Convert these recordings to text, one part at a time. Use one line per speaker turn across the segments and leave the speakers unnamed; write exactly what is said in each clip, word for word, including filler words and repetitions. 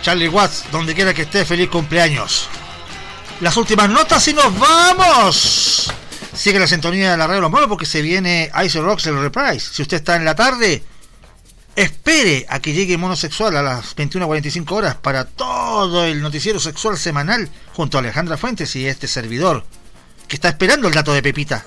Charlie Watts, donde quiera que esté, feliz cumpleaños. Las últimas notas y nos vamos. Sigue la sintonía de la radio de los monos porque se viene Ice Rocks el Reprise. Si usted está en la tarde, espere a que llegue Monosexual a las veintiuna cuarenta y cinco horas para todo el noticiero sexual semanal junto a Alejandra Fuentes y este servidor que está esperando el dato de Pepita.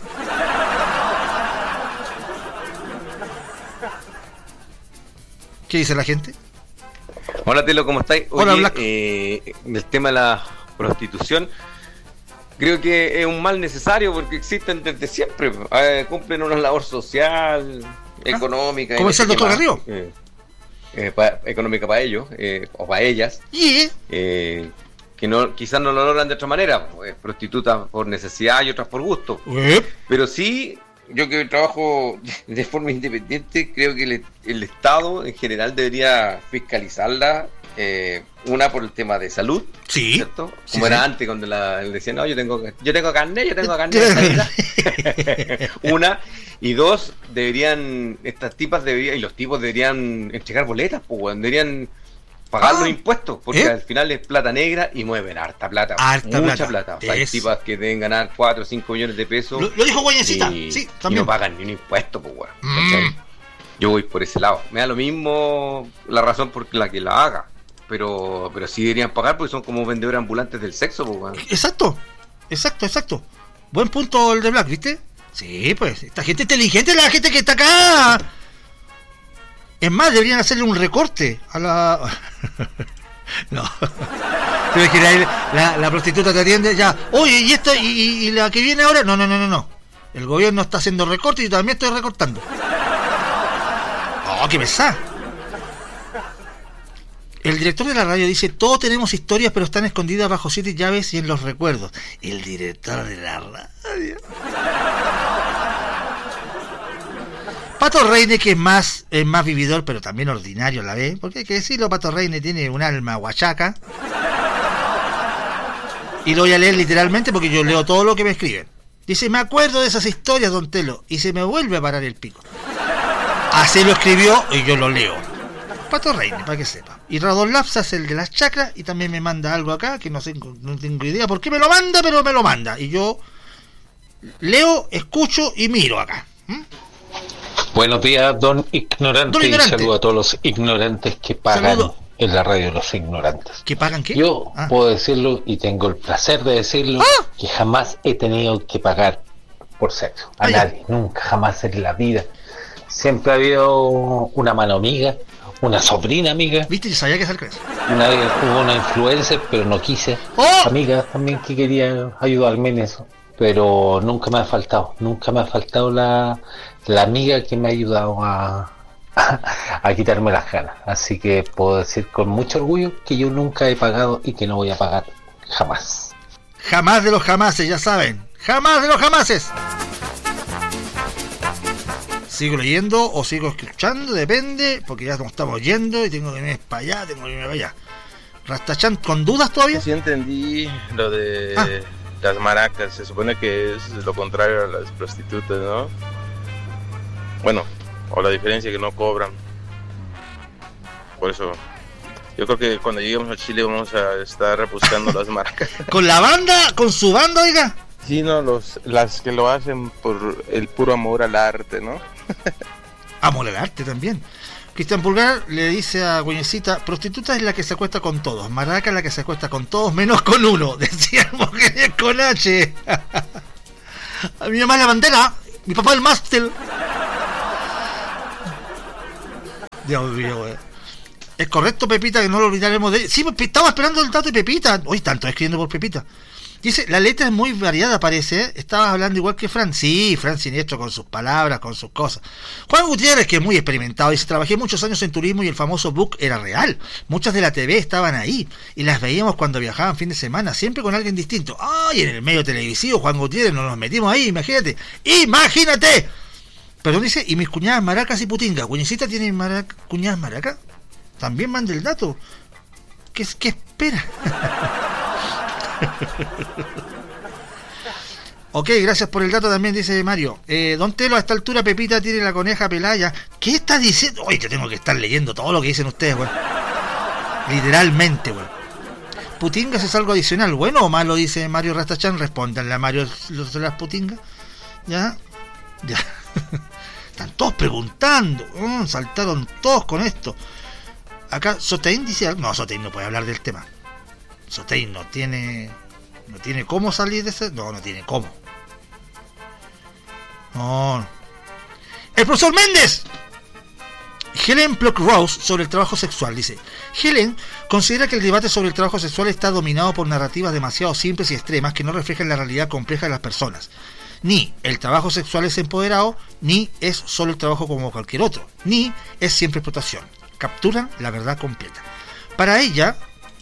¿Qué dice la gente?
Hola Telo, ¿cómo estáis? Oye,
Hola, Black.
Eh, el tema de la prostitución creo que es un mal necesario porque existen desde siempre. Eh, cumplen una labor social, económica.
¿Cómo es el doctor Garrido?
Eh, eh, pa, económica para ellos, eh, o para ellas.
¿Y?
Eh, que no, quizás no lo logran de otra manera. Pues, prostitutas por necesidad y otras por gusto.
¿Eh?
Pero sí, yo que trabajo de forma independiente, creo que el, el Estado en general debería fiscalizarla. Eh, una por el tema de salud,
sí,
¿cierto? Como
sí,
era
sí.
antes cuando la, le decían, no, yo tengo yo tengo carnet, yo tengo carnet. Una, y dos, deberían, estas tipas deberían, y los tipos deberían entregar boletas, pues, bueno, deberían pagar ah, los impuestos, porque ¿eh? Al final es plata negra y mueven harta plata,
harta
mucha
plata.
plata. O sea, hay tipas que deben ganar cuatro o cinco millones de pesos.
Lo, lo dijo Guañecita,
y,
sí,
también. Y no pagan ni un impuesto, pues, bueno, mm. Yo voy por ese lado. Me da lo mismo la razón por la que la haga. Pero pero sí deberían pagar porque son como vendedores ambulantes del sexo, pues, bueno.
Exacto, exacto, exacto. Buen punto el de Black, ¿viste? Sí, pues, esta gente inteligente, la gente que está acá. Es más, deberían hacerle un recorte a la... No. Pero es que la, la, la prostituta te atiende ya. Oye, ¿y esta y, y la que viene ahora? No, no, no, no, no. El gobierno está haciendo recorte y yo también estoy recortando. Oh, qué pesada. El director de la radio dice, todos tenemos historias pero están escondidas bajo siete llaves y en los recuerdos. El director de la radio. Pato Reine, que es más, es más vividor pero también ordinario a la vez, porque hay que decirlo, Pato Reine tiene un alma huachaca. Y lo voy a leer literalmente porque yo leo todo lo que me escriben. Dice, me acuerdo de esas historias, don Telo, y se me vuelve a parar el pico. Así lo escribió y yo lo leo. Pato Reine, para que sepa. Y Radon Lapsa es el de las chacras y también me manda algo acá que no tengo, no tengo idea por qué me lo manda, pero me lo manda. Y yo leo, escucho y miro acá. ¿Mm?
Buenos días, don ignorante,
don ignorante.
Y saludo a todos los ignorantes que pagan saludo. En la radio los ignorantes.
¿Que pagan qué?
Yo ah. puedo decirlo y tengo el placer de decirlo, ¿ah? Que jamás he tenido que pagar por sexo. A ah, nadie, ya. Nunca, jamás en la vida. Siempre ha habido una mano amiga, una sobrina amiga.
¿Viste? Yo sabía que es crees.
Una vez hubo una influencer, pero no quise.
¡Oh!
Amiga también que quería ayudarme en eso. Pero nunca me ha faltado, nunca me ha faltado la, la amiga que me ha ayudado a, a, a quitarme las ganas. Así que puedo decir con mucho orgullo que yo nunca he pagado y que no voy a pagar jamás.
Jamás de los jamases, ya saben. Jamás de los jamases. ¿Sigo leyendo o sigo escuchando? Depende, porque ya estamos yendo y tengo que irme para allá, tengo que irme para allá. Rastachan, ¿con dudas todavía?
Sí entendí lo de
ah.
las maracas. Se supone que es lo contrario a las prostitutas, ¿no? Bueno, o la diferencia que no cobran. Por eso, yo creo que cuando lleguemos a Chile vamos a estar buscando las maracas.
¿Con la banda? ¿Con su banda, oiga?
Sí, no, los, las que lo hacen por el puro amor al arte, ¿no?
Amor al arte también. Cristian Pulgar le dice a Güeñecita, prostituta es la que se acuesta con todos, maraca es la que se acuesta con todos menos con uno. Decían mujeres con H. A mi mamá la bandera, mi papá el máster. Dios mío, güey. Es correcto, Pepita, que no lo olvidaremos de... Sí, estaba esperando el dato de Pepita. Hoy tanto escribiendo por Pepita. Dice, la letra es muy variada, parece, ¿eh? Estabas hablando igual que Fran. Sí, Fran Siniestro con sus palabras, con sus cosas. Juan Gutiérrez, que es muy experimentado, dice, trabajé muchos años en turismo y el famoso book era real. Muchas de la T V estaban ahí y las veíamos cuando viajaban fin de semana, siempre con alguien distinto. ¡Ay! En el medio televisivo, Juan Gutiérrez, nos nos metimos ahí, imagínate. ¡Imagínate! Pero dice, y mis cuñadas maracas y putingas. ¿Güeñecita tiene marac cuñadas maracas? También manda el dato. ¿Qué, qué espera? Ok, gracias por el dato también, dice Mario. Eh, Don Telo, a esta altura Pepita tiene la coneja pelaya. ¿Qué está diciendo? Oye, que tengo que estar leyendo todo lo que dicen ustedes, güey. Literalmente, weón. ¿Putingas es algo adicional, bueno o malo? Dice Mario Rastachan. Respóndanle a Mario los de las putingas. Ya, ya. Están todos preguntando. Oh, saltaron todos con esto. Acá Sotein dice, no, Sotein no puede hablar del tema. Sotein no tiene, no tiene cómo salir de ese, no, no tiene cómo. No. El profesor Méndez. Helen Pluck-Rose sobre el trabajo sexual dice: Helen considera que el debate sobre el trabajo sexual está dominado por narrativas demasiado simples y extremas que no reflejan la realidad compleja de las personas. Ni el trabajo sexual es empoderado, ni es solo el trabajo como cualquier otro, ni es siempre explotación. Capturan la verdad completa. Para ella,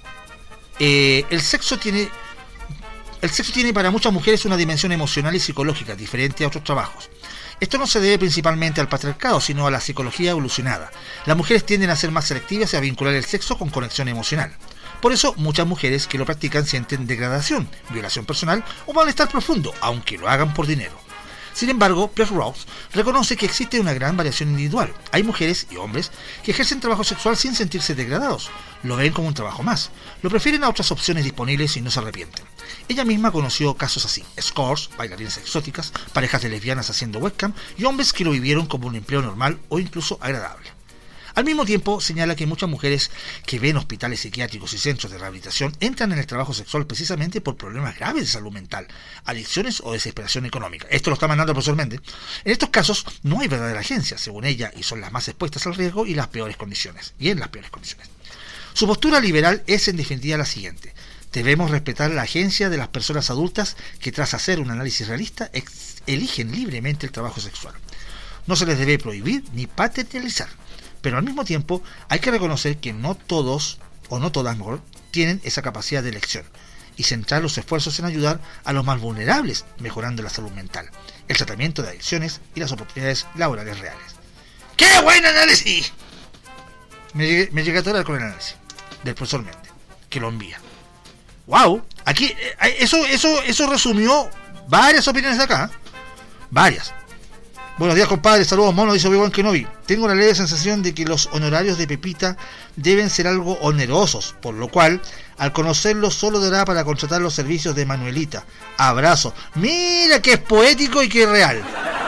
eh, el sexo tiene el sexo tiene para muchas mujeres una dimensión emocional y psicológica diferente a otros trabajos. Esto no se debe principalmente al patriarcado, sino a la psicología evolucionada. Las mujeres tienden a ser más selectivas y a vincular el sexo con conexión emocional. Por eso, muchas mujeres que lo practican sienten degradación, violación personal o malestar profundo, aunque lo hagan por dinero. Sin embargo, Pluck-Rose reconoce que existe una gran variación individual. Hay mujeres y hombres que ejercen trabajo sexual sin sentirse degradados. Lo ven como un trabajo más. Lo prefieren a otras opciones disponibles y no se arrepienten. Ella misma conoció casos así: escorts, bailarinas exóticas, parejas de lesbianas haciendo webcam y hombres que lo vivieron como un empleo normal o incluso agradable. Al mismo tiempo, señala que muchas mujeres que ven hospitales psiquiátricos y centros de rehabilitación entran en el trabajo sexual precisamente por problemas graves de salud mental, adicciones o desesperación económica. Esto lo está mandando el profesor Méndez. En estos casos no hay verdadera agencia, según ella, y son las más expuestas al riesgo y las peores condiciones, y en las peores condiciones. Su postura liberal es en definitiva la siguiente: debemos respetar la agencia de las personas adultas que, tras hacer un análisis realista, ex- eligen libremente el trabajo sexual. No se les debe prohibir ni paternalizar. Pero al mismo tiempo hay que reconocer que no todos, o no todas mejor, tienen esa capacidad de elección, y centrar los esfuerzos en ayudar a los más vulnerables, mejorando la salud mental, el tratamiento de adicciones y las oportunidades laborales reales. ¡Qué buen análisis! Me llegué, me llegué a atorar con el análisis del profesor Méndez, que lo envía. ¡Wow! Aquí, eh, eso, eso, eso resumió varias opiniones de acá, ¿eh? Varias. Buenos días, compadre. Saludos, mono, dice Obi-Wan Kenobi. Tengo la leve sensación de que los honorarios de Pepita deben ser algo onerosos, por lo cual, al conocerlos, solo dará para contratar los servicios de Manuelita. Abrazo. Mira que es poético y que es real.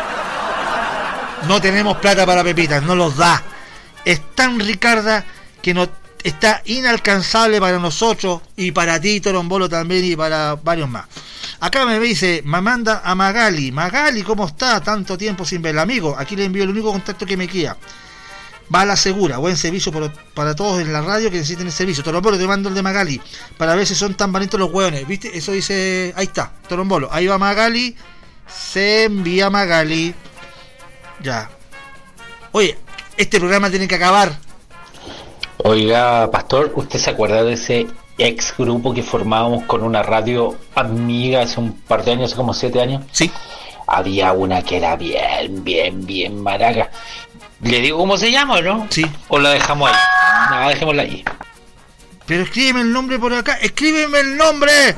No tenemos plata para Pepita, no los da. Es tan ricarda que no está inalcanzable para nosotros y para ti, Torombolo, también, y para varios más. Acá me dice, me manda a Magali. Magali, ¿cómo está? Tanto tiempo sin verla, amigo. Aquí le envío el único contacto que me queda. Va a la segura. Buen servicio por, para todos en la radio que necesiten el servicio. Torombolo, te mando el de Magali para ver si son tan bonitos los hueones. ¿Viste? Eso dice... Ahí está, Torombolo. Ahí va Magali. Se envía Magali. Ya. Oye, este programa tiene que acabar.
Oiga, Pastor, ¿usted se acuerda de ese ex grupo que formábamos con una radio amiga hace un par de años, hace como siete años?
Sí.
Había una que era bien, bien, bien maraca. ¿Le digo cómo se llama o no?
Sí.
¿O la dejamos ahí? No, dejémosla ahí.
Pero escríbeme el nombre por acá. ¡Escríbeme el nombre!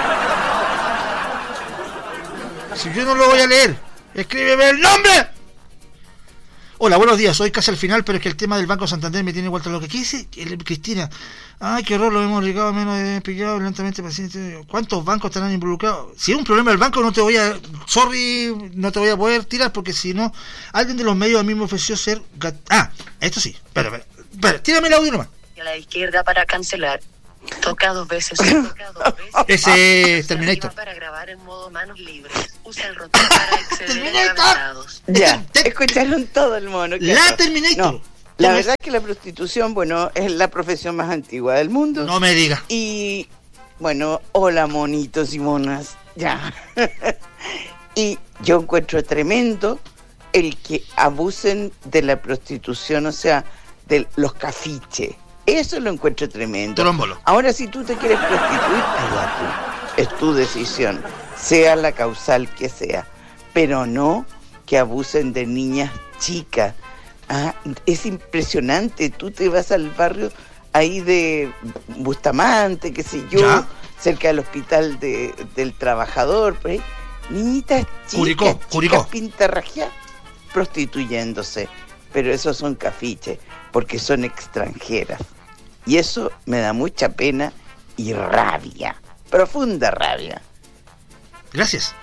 Si yo no lo voy a leer. ¡Escríbeme el nombre! Hola, buenos días. Hoy casi al final, pero es que el tema del Banco Santander me tiene vuelta loca. ¿Qué dice Cristina? Ay, qué horror, lo hemos ligado menos de pillado lentamente paciente. ¿Cuántos bancos estarán involucrados? Si es un problema del banco, no te voy a... Sorry, no te voy a poder tirar, porque si no... Alguien de los medios a mí me ofreció ser... Gat... Ah, esto sí. Espera, espera. Espera, tírame el audio nomás.
A la izquierda para cancelar. Toca dos veces. Toca dos veces.
Ese es Terminator.
Para grabar en modo manos libres. Usa el ratón para acceder a grabados.
Ya, escucharon todo el mono.
La Terminator.
No, la verdad es que la prostitución, bueno, es la profesión más antigua del mundo.
No me diga.
Y, bueno, hola monitos y monas. Ya. Y yo encuentro tremendo el que abusen de la prostitución, o sea, de los cafiches. Eso lo encuentro tremendo.
Torombolo.
Ahora, si tú te quieres prostituir, allá tú. Es tu decisión, sea la causal que sea. Pero no que abusen de niñas chicas. Ah, es impresionante. Tú te vas al barrio ahí de Bustamante, qué sé yo, ¿ya? Cerca del hospital de, del trabajador, por ahí. Niñitas chicas,
Curicó,
chicas
Curicó.
pintarrajeadas, prostituyéndose. Pero esos son cafiches, porque son extranjeras. Y eso me da mucha pena y rabia, profunda rabia.
Gracias.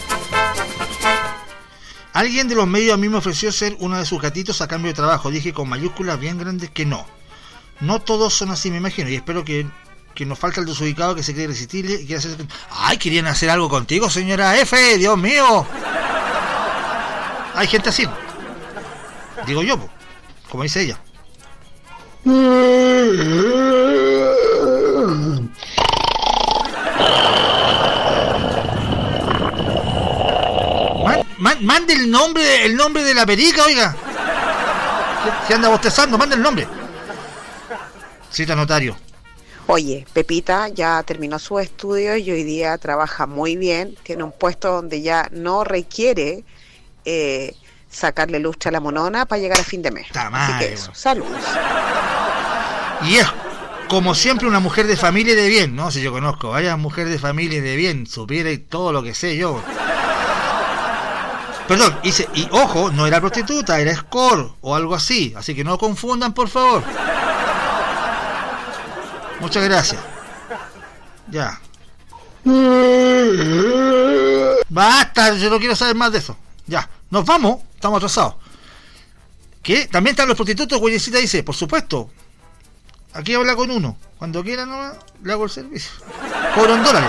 Alguien de los medios a mí me ofreció ser uno de sus gatitos a cambio de trabajo. Dije con mayúsculas bien grandes que no. No todos son así, me imagino, y espero que, que nos falta el desubicado que se cree irresistible y quiere hacer... ¡Ay, querían hacer algo contigo, señora F! ¡Dios mío! Hay gente así. Digo yo, como dice ella. Man, man, mande el nombre, el nombre de la perica, oiga. Se anda bostezando, mande el nombre. Cita notario.
Oye, Pepita ya terminó sus estudios y hoy día trabaja muy bien, tiene un puesto donde ya no requiere eh, sacarle lustre a la monona para llegar a fin de mes.
Madre,
así que eso, saludos.
Y es, como siempre, una mujer de familia y de bien, ¿no? Si yo conozco, vaya mujer de familia y de bien, supiera y todo lo que sé yo. Perdón, hice, y ojo, no era prostituta, era escort o algo así, así que no confundan, por favor. Muchas gracias. Ya. Basta, yo no quiero saber más de eso. Ya, nos vamos, estamos atrasados. ¿Qué? También están los prostitutos, Güeyecita dice, por supuesto. Aquí habla con uno. Cuando quiera nomás, le hago el servicio. Cobran dólares.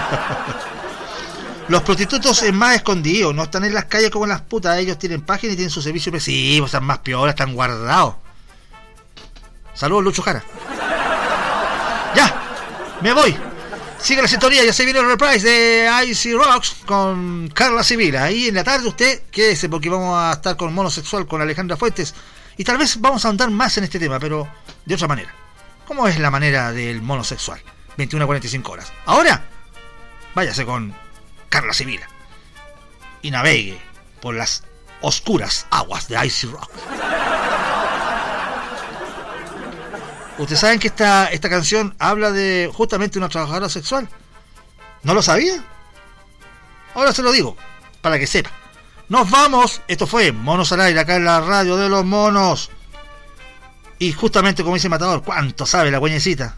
Los prostitutos es más escondidos, no están en las calles como las putas. Ellos tienen página y tienen su servicio. Sí, están más piolas, están guardados. Saludos, Lucho Jara. Ya, me voy. Sigue la sintonía, ya se viene el reprise de Icy Rocks con Carla Civil. Ahí en la tarde usted quédese porque vamos a estar con Mono Sexual con Alejandra Fuentes. Y tal vez vamos a ahondar más en este tema, pero de otra manera. ¿Cómo es la manera del mono sexual? veintiuna a cuarenta y cinco horas. Ahora, váyase con Carla Civil y navegue por las oscuras aguas de Icy Rocks. Ustedes saben que esta, esta canción habla de justamente una trabajadora sexual. ¿No lo sabía? Ahora se lo digo, para que sepa. Nos vamos. Esto fue Monos al Aire, acá en la radio de los monos. Y justamente como dice Matador, ¿cuánto sabe la güeñecita?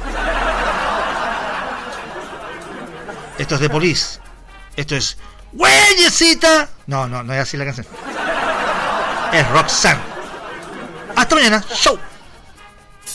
Esto es de Police. Esto es güeyecita. No, no, no es así la canción. Es Roxanne. Hasta mañana. Show.